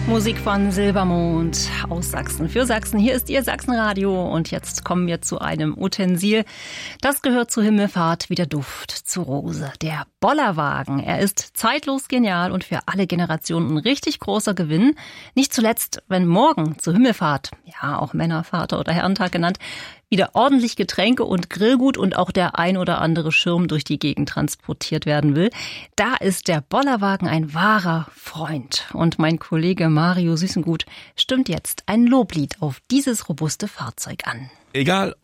Musik von Silbermond aus Sachsen. Für Sachsen, hier ist Ihr Sachsenradio und jetzt kommen wir zu einem Utensil. Das gehört zur Himmelfahrt wie der Duft zur Rose. Der Bollerwagen. Er ist zeitlos genial und für alle Generationen ein richtig großer Gewinn. Nicht zuletzt, wenn morgen zur Himmelfahrt, ja auch Männervater oder Herrentag genannt, wieder ordentlich Getränke und Grillgut und auch der ein oder andere Schirm durch die Gegend transportiert werden will. Da ist der Bollerwagen ein wahrer Freund. Und mein Kollege Mario Süßengut stimmt jetzt ein Loblied auf dieses robuste Fahrzeug an. Egal